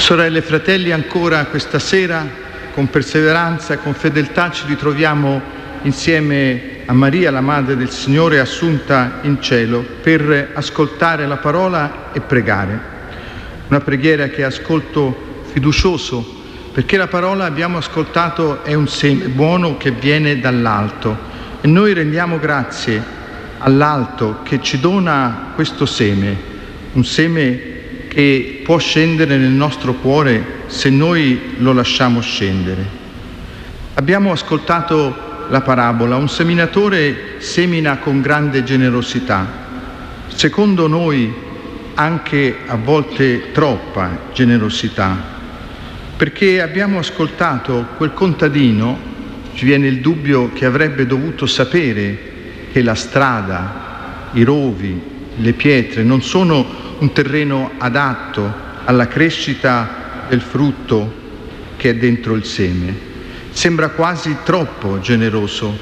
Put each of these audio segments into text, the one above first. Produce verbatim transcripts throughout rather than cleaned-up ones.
Sorelle e fratelli, ancora questa sera, con perseveranza e con fedeltà, ci ritroviamo insieme a Maria, la Madre del Signore, assunta in cielo, per ascoltare la parola e pregare. Una preghiera che ascolto fiducioso, perché la parola, abbiamo ascoltato, è un seme buono che viene dall'alto e noi rendiamo grazie all'alto che ci dona questo seme, un seme che può scendere nel nostro cuore se noi lo lasciamo scendere. Abbiamo ascoltato la parabola, un seminatore semina con grande generosità, secondo noi anche a volte troppa generosità, perché abbiamo ascoltato quel contadino, ci viene il dubbio che avrebbe dovuto sapere che la strada, i rovi, le pietre non sono un terreno adatto alla crescita del frutto che è dentro il seme. Sembra quasi troppo generoso,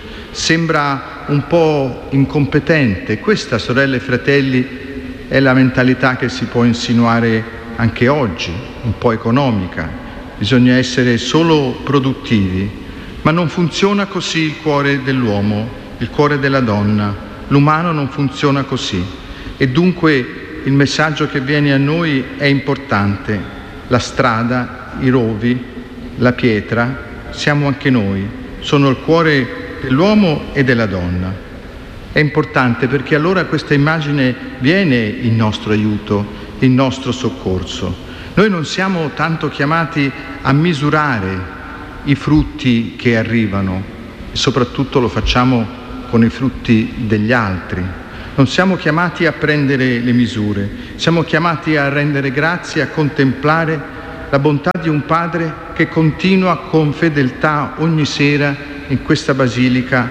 sembra un po' incompetente. Questa, sorelle e fratelli, è la mentalità che si può insinuare anche oggi, un po' economica. Bisogna essere solo produttivi, ma non funziona così il cuore dell'uomo, il cuore della donna. L'umano non funziona così e dunque il messaggio che viene a noi è importante. La strada, i rovi, la pietra, siamo anche noi, sono il cuore dell'uomo e della donna. È importante perché allora questa immagine viene in nostro aiuto, in nostro soccorso. Noi non siamo tanto chiamati a misurare i frutti che arrivano, e soprattutto lo facciamo con i frutti degli altri. Non siamo chiamati a prendere le misure, siamo chiamati a rendere grazie, a contemplare la bontà di un Padre che continua con fedeltà ogni sera in questa basilica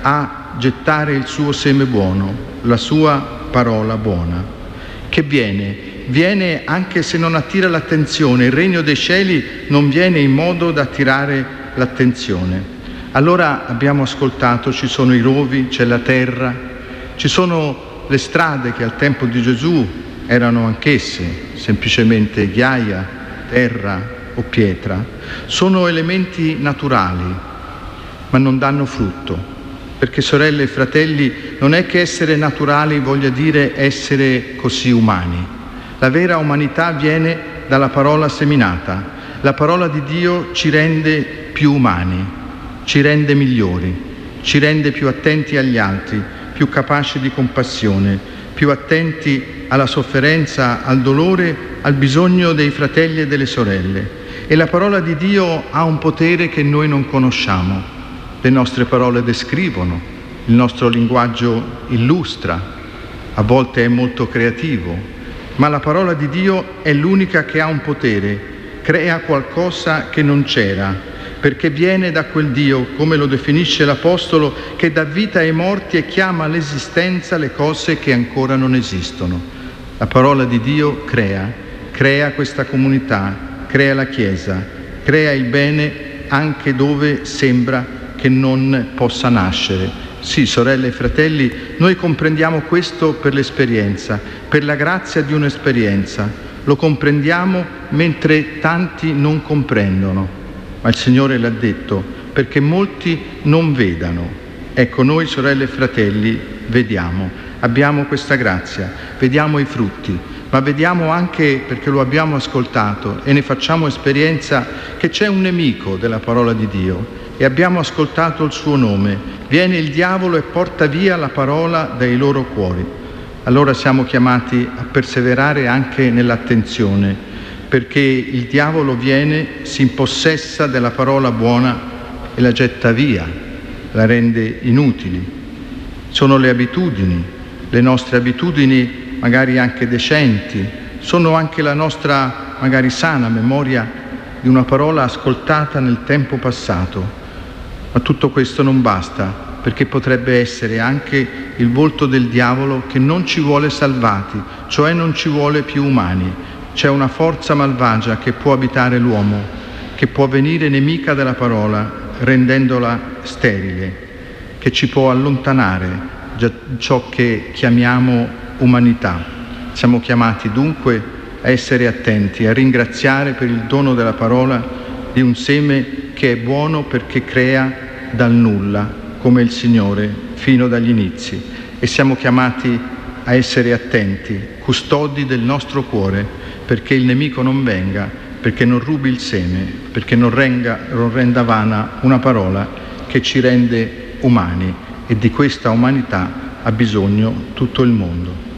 a gettare il suo seme buono, la sua parola buona, che viene, viene anche se non attira l'attenzione. Il regno dei cieli non viene in modo da attirare l'attenzione. Allora abbiamo ascoltato, ci sono i rovi, c'è la terra, ci sono le strade che al tempo di Gesù erano anch'esse semplicemente ghiaia, terra o pietra. Sono elementi naturali, ma non danno frutto, perché, sorelle e fratelli, non è che essere naturali voglia dire essere così umani. La vera umanità viene dalla parola seminata. La parola di Dio ci rende più umani, ci rende migliori, ci rende più attenti agli altri, più capaci di compassione, più attenti alla sofferenza, al dolore, al bisogno dei fratelli e delle sorelle. E la parola di Dio ha un potere che noi non conosciamo. Le nostre parole descrivono, il nostro linguaggio illustra, a volte è molto creativo, ma la parola di Dio è l'unica che ha un potere, crea qualcosa che non c'era, perché viene da quel Dio, come lo definisce l'Apostolo, che dà vita ai morti e chiama all'esistenza le cose che ancora non esistono. La parola di Dio crea, crea questa comunità, crea la Chiesa, crea il bene anche dove sembra che non possa nascere. Sì, sorelle e fratelli, noi comprendiamo questo per l'esperienza, per la grazia di un'esperienza. Lo comprendiamo mentre tanti non comprendono. Ma il Signore l'ha detto, perché molti non vedano. Ecco, noi, sorelle e fratelli, vediamo, abbiamo questa grazia, vediamo i frutti, ma vediamo anche, perché lo abbiamo ascoltato e ne facciamo esperienza, che c'è un nemico della parola di Dio e abbiamo ascoltato il suo nome. Viene il diavolo e porta via la parola dai loro cuori. Allora siamo chiamati a perseverare anche nell'attenzione, perché il diavolo viene, si impossessa della parola buona e la getta via, la rende inutile. Sono le abitudini, le nostre abitudini magari anche decenti, sono anche la nostra magari sana memoria di una parola ascoltata nel tempo passato. Ma tutto questo non basta, perché potrebbe essere anche il volto del diavolo che non ci vuole salvati, cioè non ci vuole più umani. C'è una forza malvagia che può abitare l'uomo, che può venire nemica della parola, rendendola sterile, che ci può allontanare da ciò che chiamiamo umanità. Siamo chiamati dunque a essere attenti, a ringraziare per il dono della parola di un seme che è buono perché crea dal nulla, come il Signore, fino dagli inizi. E siamo chiamati a essere attenti, custodi del nostro cuore, perché il nemico non venga, perché non rubi il seme, perché non renda, non renda vana una parola che ci rende umani, e di questa umanità ha bisogno tutto il mondo.